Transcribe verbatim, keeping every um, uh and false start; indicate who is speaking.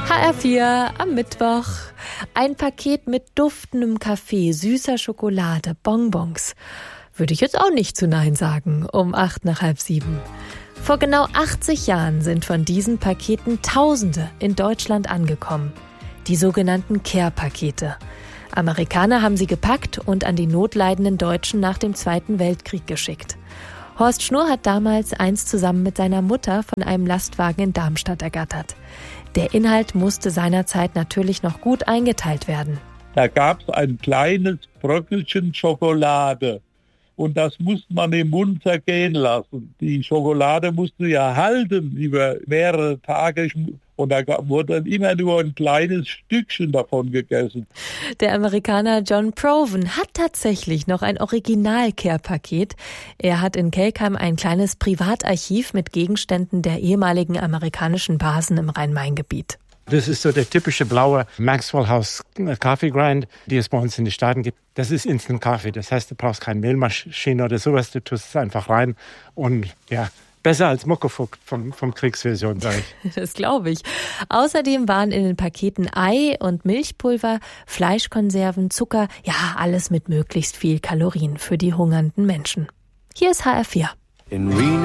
Speaker 1: H R vier am Mittwoch. Ein Paket mit duftendem Kaffee, süßer Schokolade, Bonbons. Würde ich jetzt auch nicht zu Nein sagen, um acht nach halb sieben. Vor genau achtzig Jahren sind von diesen Paketen Tausende in Deutschland angekommen. Die sogenannten Care-Pakete. Amerikaner haben sie gepackt und an die notleidenden Deutschen nach dem Zweiten Weltkrieg geschickt. Horst Schnurr hat damals eins zusammen mit seiner Mutter von einem Lastwagen in Darmstadt ergattert. Der Inhalt musste seinerzeit natürlich noch gut eingeteilt werden.
Speaker 2: Da gab es ein kleines Bröckelchen Schokolade und das musste man im Mund zergehen lassen. Die Schokolade musste ja halten über mehrere Tage und da wurde dann immer nur ein kleines Stückchen davon gegessen.
Speaker 1: Der Amerikaner John Proven hat tatsächlich noch ein Original-Care-Paket. Er hat in Kelkheim ein kleines Privatarchiv mit Gegenständen der ehemaligen amerikanischen Basen im Rhein-Main-Gebiet.
Speaker 3: Das ist so der typische blaue Maxwell House Coffee Grind, die es bei uns in den Staaten gibt. Das ist Instant Coffee. Das heißt, du brauchst keine Mehlmaschine oder sowas. Du tust es einfach rein und ja, besser als Muckefuck vom, vom Kriegsversion, sage ich.
Speaker 1: Das glaube ich. Außerdem waren in den Paketen Ei und Milchpulver, Fleischkonserven, Zucker, ja, alles mit möglichst viel Kalorien für die hungernden Menschen. Hier ist H R vier.
Speaker 4: In